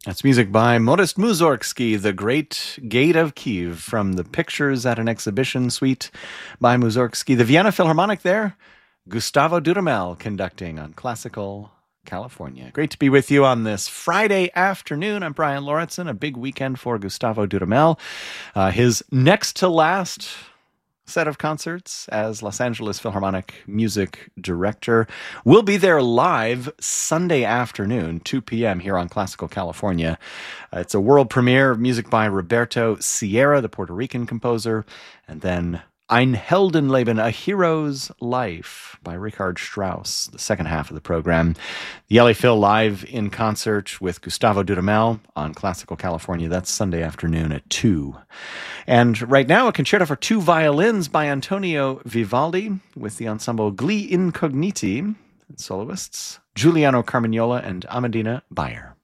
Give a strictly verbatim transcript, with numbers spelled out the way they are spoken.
That's music by Modest Mussorgsky, The Great Gate of Kiev, from the Pictures at an Exhibition suite by Mussorgsky. The Vienna Philharmonic there, Gustavo Dudamel conducting on Classical California. Great to be with you on this Friday afternoon. I'm Brian Lauritsen. A big weekend for Gustavo Dudamel. Uh, his next to last set of concerts as Los Angeles Philharmonic music director. We'll be there live Sunday afternoon, two p.m. here on Classical California. Uh, it's a world premiere of music by Roberto Sierra, the Puerto Rican composer, and then Ein Heldenleben, A Hero's Life by Richard Strauss, the second half of the program. The L A Phil live in concert with Gustavo Dudamel on Classical California. That's Sunday afternoon at two. And right now, a concerto for two violins by Antonio Vivaldi with the ensemble Gli Incogniti, soloists Giuliano Carmignola and Amadina Bayer.